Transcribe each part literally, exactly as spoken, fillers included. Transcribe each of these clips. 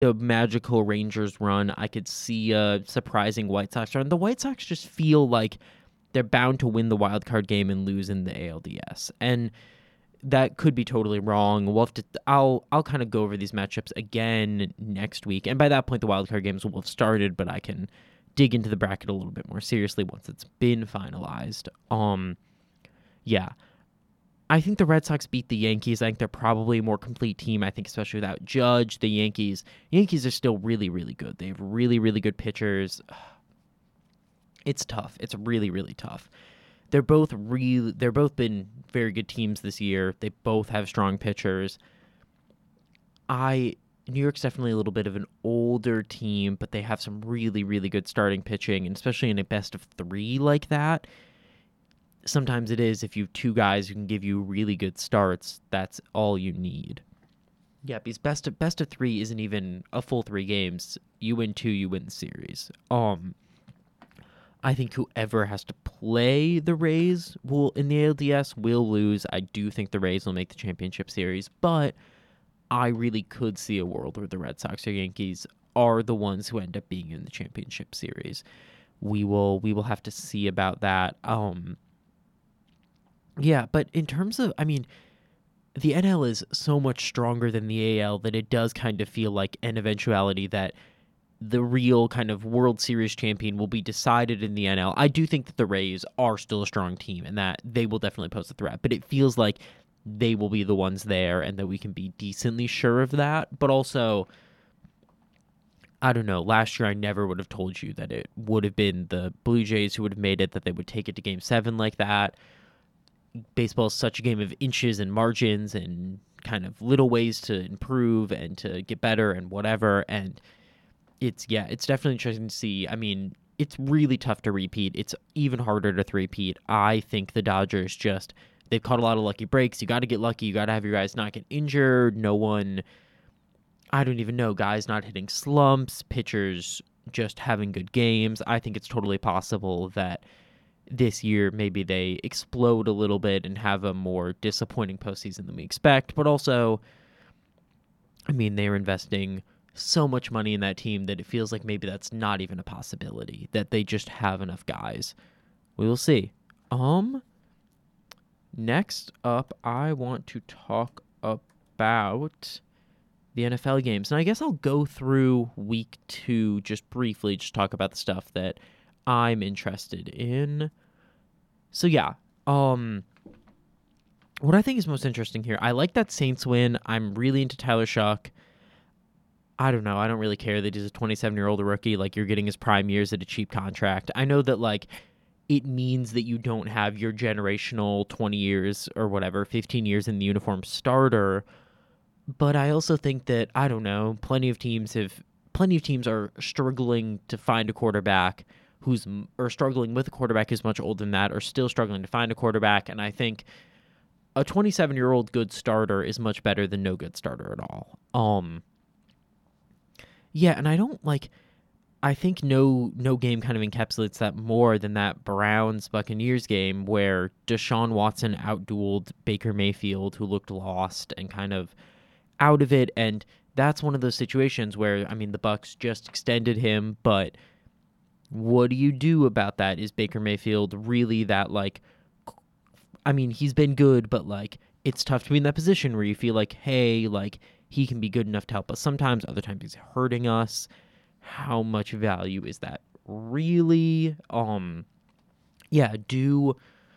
the magical Rangers run. I could see a surprising White Sox run. The White Sox just feel like they're bound to win the wild card game and lose in the A L D S. And that could be totally wrong. We'll have to, I'll I'll kind of go over these matchups again next week. And by that point, the wild card games will have started, but I can dig into the bracket a little bit more seriously once it's been finalized. Um, yeah. I think the Red Sox beat the Yankees. I think they're probably a more complete team. I think especially without Judge, the Yankees, Yankees are still really, really good. They have really, really good pitchers. It's tough. It's really, really tough. They're both really, they're both been very good teams this year. They both have strong pitchers. I, New York's definitely a little bit of an older team, but they have some really, really good starting pitching, and especially in a best of three like that. Sometimes it is, if you have two guys who can give you really good starts, that's all you need. Yeah, because best of, best of three isn't even a full three games. You win two, you win the series. Um, I think whoever has to play the Rays will in the A L D S will lose. I do think the Rays will make the championship series, but I really could see a world where the Red Sox or Yankees are the ones who end up being in the championship series. We will we will have to see about that. Um, yeah, but in terms of, I mean, the N L is so much stronger than the A L that it does kind of feel like an eventuality that the real kind of World Series champion will be decided in the N L. I do think that the Rays are still a strong team and that they will definitely pose a threat, but it feels like they will be the ones there and that we can be decently sure of that. But also, I don't know, last year I never would have told you that it would have been the Blue Jays who would have made it, that they would take it to game seven like that. Baseball is such a game of inches and margins and kind of little ways to improve and to get better and whatever, and It's, yeah, it's definitely interesting to see. I mean, it's really tough to repeat. It's even harder to three-peat. I think the Dodgers just, they've caught a lot of lucky breaks. You got to get lucky. You got to have your guys not get injured. No one, I don't even know, guys not hitting slumps, pitchers just having good games. I think it's totally possible that this year maybe they explode a little bit and have a more disappointing postseason than we expect. But also, I mean, they're investing so much money in that team that it feels like maybe that's not even a possibility, that they just have enough guys. We will see. Um, next up, I want to talk about the N F L games. And I guess I'll go through week two just briefly, just talk about the stuff that I'm interested in. So yeah, um, what I think is most interesting here, I like that Saints win. I'm really into Tyler Shuck. I don't know. I don't really care that he's a twenty-seven-year-old rookie. Like, you're getting his prime years at a cheap contract. I know that, like, it means that you don't have your generational twenty years or whatever, fifteen years in the uniform starter. But I also think that, I don't know, plenty of teams have, plenty of teams are struggling to find a quarterback who's, or struggling with a quarterback who's much older than that, or still struggling to find a quarterback. And I think a twenty-seven-year-old good starter is much better than no good starter at all. Um, Yeah, and I don't, like, I think no no game kind of encapsulates that more than that Browns-Buccaneers game where Deshaun Watson outdueled Baker Mayfield, who looked lost and kind of out of it, and that's one of those situations where, I mean, the Bucs just extended him, but what do you do about that? Is Baker Mayfield really that, like, I mean, he's been good, but, like, it's tough to be in that position where you feel like, hey, like, he can be good enough to help us sometimes, other times he's hurting us. How much value is that really? Um, yeah, do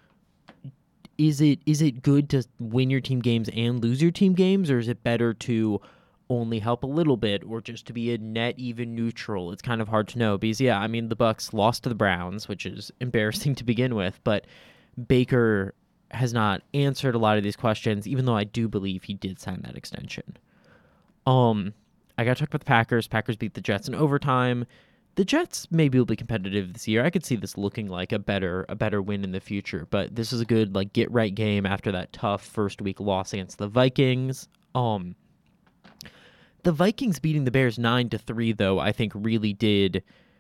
is it is it good to win your team games and lose your team games, or is it better to only help a little bit or just to be a net even neutral? It's kind of hard to know because, yeah, I mean, the Bucs lost to the Browns, which is embarrassing to begin with, but Baker has not answered a lot of these questions, even though I do believe he did sign that extension. Um, I got to talk about the Packers. Packers beat the Jets in overtime. The Jets maybe will be competitive this year. I could see this looking like a better a better win in the future, but this is a good, like, get right game after that tough first week loss against the Vikings. Um, the Vikings beating the Bears nine to three, though, I think really did.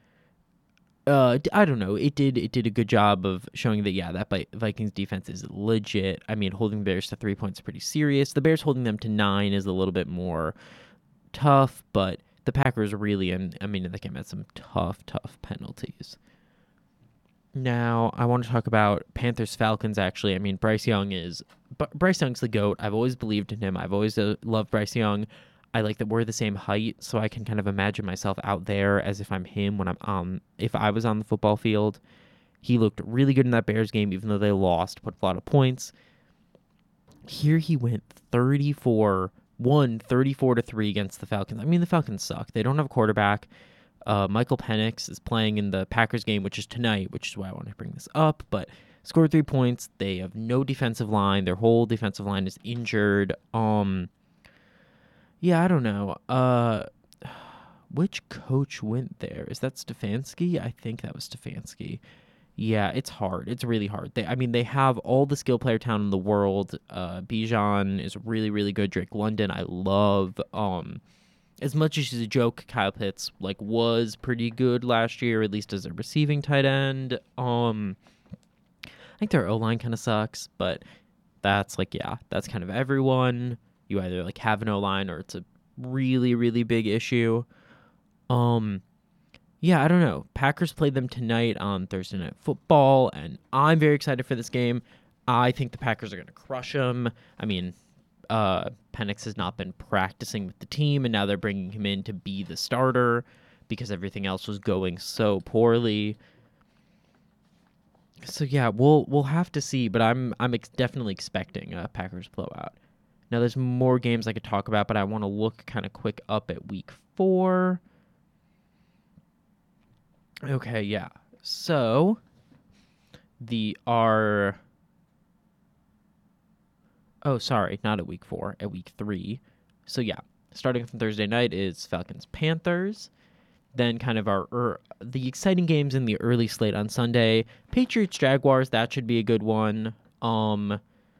Uh, I don't know. It did. It did a good job of showing that, yeah, that Vikings defense is legit. I mean, holding the Bears to three points is pretty serious. The Bears holding them to nine is a little bit more tough, but the Packers really, and I mean, in the game had some tough, tough penalties. Now, I want to talk about Panthers Falcons, actually. I mean, Bryce Young is... B- Bryce Young's the GOAT. I've always believed in him. I've always uh, loved Bryce Young. I like that we're the same height, so I can kind of imagine myself out there as if I'm him when I'm on... If I was on the football field. He looked really good in that Bears game, even though they lost, put a lot of points. Here he went thirty-four... Won thirty-four to three against the Falcons. I mean, the Falcons suck. They don't have a quarterback. Uh, Michael Penix is playing in the Packers game, which is tonight, which is why I want to bring this up. But scored three points. They have no defensive line. Their whole defensive line is injured. Um, yeah, I don't know. Uh, which coach went there? Is that Stefanski? I think that was Stefanski. Yeah, it's hard. It's really hard. They, I mean, they have all the skill player talent in the world. Uh, Bijan is really, really good. Drake London, I love. Um, as much as he's a joke, Kyle Pitts like was pretty good last year, at least as a receiving tight end. Um, I think their O-line kind of sucks, but that's like, yeah, that's kind of everyone. You either like have an O-line or it's a really, really big issue. Um. Yeah, I don't know. Packers played them tonight on Thursday Night Football, and I'm very excited for this game. I think the Packers are going to crush them. I mean, uh, Penix has not been practicing with the team, and now they're bringing him in to be the starter because everything else was going so poorly. So yeah, we'll we'll have to see, but I'm I'm ex- definitely expecting a Packers blowout. Now, there's more games I could talk about, but I want to look kind of quick up at Week Four. Okay, yeah. So, the our... Oh, sorry, not at week four, at week three. So, yeah, starting from Thursday night is Falcons-Panthers. Then kind of our er, the exciting games in the early slate on Sunday. Patriots-Jaguars, that should be a good one. Um...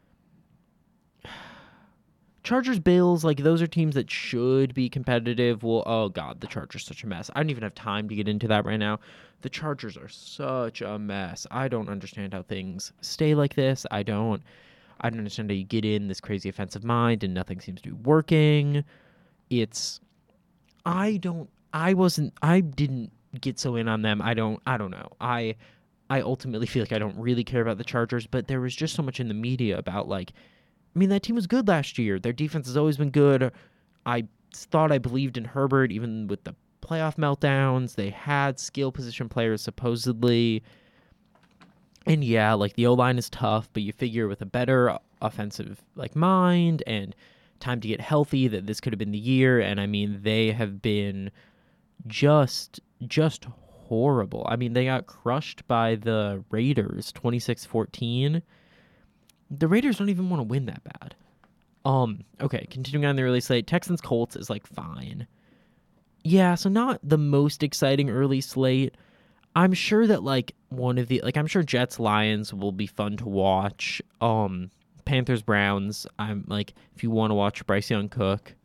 Chargers, Bills, like those are teams that should be competitive. Well, oh god, the Chargers such a mess. I don't even have time to get into that right now. The Chargers are such a mess. I don't understand how things stay like this. I don't. I don't understand how you get in this crazy offensive mind and nothing seems to be working. It's. I don't. I wasn't. I didn't get so in on them. I don't. I don't know. I. I ultimately feel like I don't really care about the Chargers, but there was just so much in the media about like. I mean, that team was good last year. Their defense has always been good. I thought I believed in Herbert, even with the playoff meltdowns. They had skill position players, supposedly. And yeah, like, the O-line is tough, but you figure with a better offensive, like, mind and time to get healthy that this could have been the year. And, I mean, they have been just, just horrible. I mean, they got crushed by the Raiders, twenty-six fourteen. The Raiders don't even want to win that bad. Um, okay, continuing on the early slate, Texans Colts is like fine. Yeah, so not the most exciting early slate. I'm sure that like one of the like I'm sure Jets Lions will be fun to watch. Um, Panthers Browns. I'm like if you want to watch Bryce Young cook.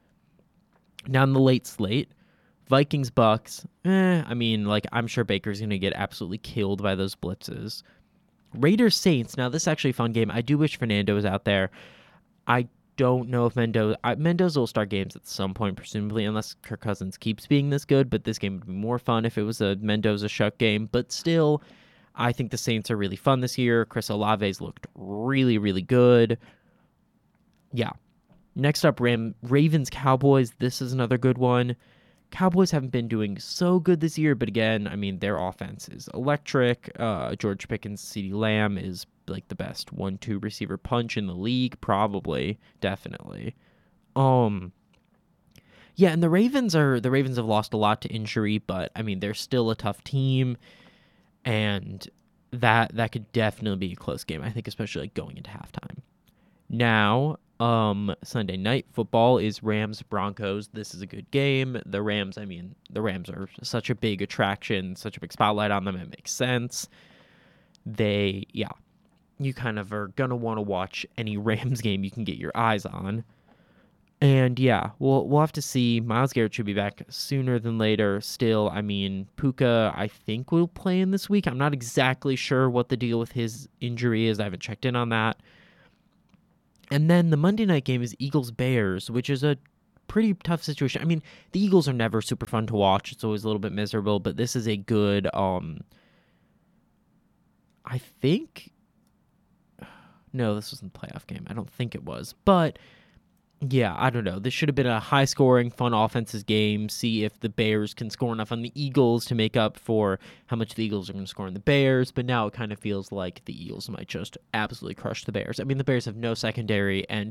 Now in the late slate, Vikings Bucks. Eh, I mean like I'm sure Baker's gonna get absolutely killed by those blitzes. Raiders Saints. Now, this is actually a fun game. I do wish Fernando was out there. I don't know if Mendoza... I, Mendoza will start games at some point, presumably, unless Kirk Cousins keeps being this good. But this game would be more fun if it was a Mendoza shut game. But still, I think the Saints are really fun this year. Chris Olave's looked really, really good. Yeah. Next up, Ram, Ravens Cowboys. This is another good one. Cowboys haven't been doing so good this year, but again, I mean, their offense is electric. Uh, George Pickens, CeeDee Lamb is like the best one two receiver punch in the league, probably, definitely. Um, yeah, and the Ravens are the Ravens have lost a lot to injury, but I mean, they're still a tough team, and that that could definitely be a close game. I think, especially like going into halftime. Now. Um, Sunday night football is Rams Broncos. This is a good game. The Rams, I mean, the Rams are such a big attraction, such a big spotlight on them. It makes sense. They, yeah, you kind of are going to want to watch any Rams game you can get your eyes on. And yeah, we'll, we'll have to see. Myles Garrett should be back sooner than later. Still, I mean, Puka, I think will play in this week. I'm not exactly sure what the deal with his injury is. I haven't checked in on that. And then the Monday night game is Eagles-Bears, which is a pretty tough situation. I mean, the Eagles are never super fun to watch. It's always a little bit miserable, but this is a good, um, I think, no, this wasn't the playoff game. I don't think it was, but yeah, I don't know. This should have been a high-scoring, fun offenses game. See if the Bears can score enough on the Eagles to make up for how much the Eagles are going to score on the Bears. But now it kind of feels like the Eagles might just absolutely crush the Bears. I mean, the Bears have no secondary, and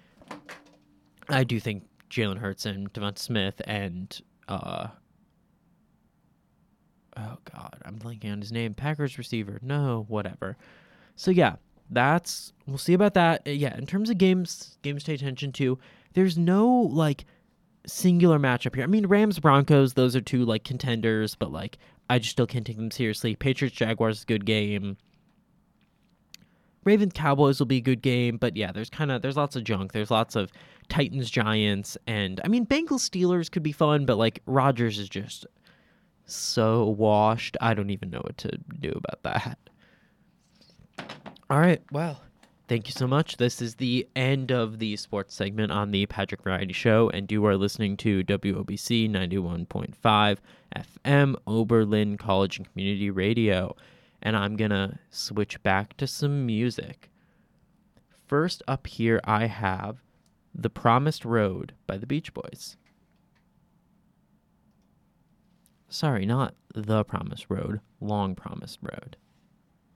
I do think Jalen Hurts and Devonta Smith and uh, oh god, I'm blanking on his name. Packers receiver. No, whatever. So yeah. That's we'll see about that. Yeah, in terms of games, games to pay attention to, there's no like singular matchup here. I mean, Rams Broncos, those are two like contenders, but like I just still can't take them seriously. Patriots Jaguars is a good game. Ravens Cowboys will be a good game, but yeah, there's kind of there's lots of junk. There's lots of Titans Giants, and I mean Bengals Steelers could be fun, but like Rodgers is just so washed. I don't even know what to do about that. All right, well, thank you so much. This is the end of the sports segment on the Patrick Variety Show, and you are listening to W O B C ninety-one point five F M, Oberlin College and Community Radio, and I'm going to switch back to some music. First up here, I have The Promised Road by the Beach Boys. Sorry, not The Promised Road, Long Promised Road.